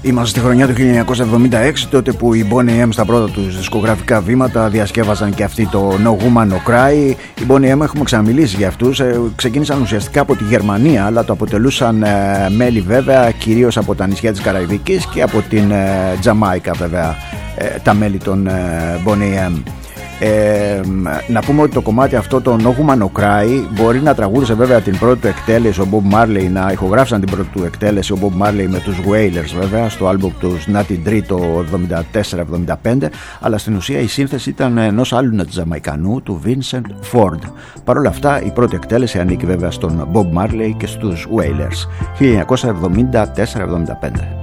Είμαστε στη χρονιά του 1976, τότε που οι Boney M στα πρώτα τους δισκογραφικά βήματα διασκεύαζαν και αυτοί το No Woman No Cry. Οι Boney M, έχουμε ξαναμιλήσει για αυτούς, ξεκίνησαν ουσιαστικά από τη Γερμανία, αλλά το αποτελούσαν μέλη βέβαια κυρίως από τα νησιά της Καραϊβικής και από την Τζαμάικα βέβαια, τα μέλη των Boney M. Να πούμε ότι το κομμάτι αυτό, το No Woman No Cry, μπορεί να τραγούδισε βέβαια την πρώτη του εκτέλεση ο Bob Marley, να ηχογράφησαν την πρώτη του εκτέλεση ο Bob Marley με τους Wailers βέβαια στο άλμπουμ του Natty Dream το 74-75, αλλά στην ουσία η σύνθεση ήταν ενός άλλου Τζαμαϊκανού, του Vincent Ford. Παρ' όλα αυτά η πρώτη εκτέλεση ανήκει βέβαια στον Bob Marley και στους Wailers 1974-75.